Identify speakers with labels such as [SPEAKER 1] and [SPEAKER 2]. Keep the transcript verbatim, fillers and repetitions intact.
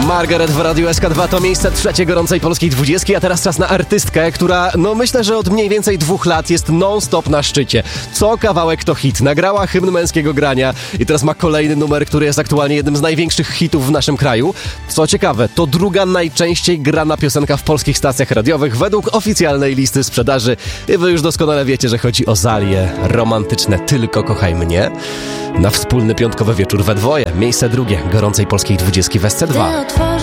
[SPEAKER 1] Margaret w Radiu S K dwa to miejsce trzecie gorącej polskiej dwudziestki, a teraz czas na artystkę, która, no myślę, że od mniej więcej dwóch lat jest non-stop na szczycie. Co kawałek to hit. Nagrała hymn męskiego grania i teraz ma kolejny numer, który jest aktualnie jednym z największych hitów w naszym kraju. Co ciekawe, to druga najczęściej grana piosenka w polskich stacjach radiowych według oficjalnej listy sprzedaży. I wy już doskonale wiecie, że chodzi o Zalię. Romantyczne Tylko kochaj mnie. Na wspólny piątkowy wieczór we dwoje. Miejsce drugie gorącej polskiej dwudziestki w S C dwa.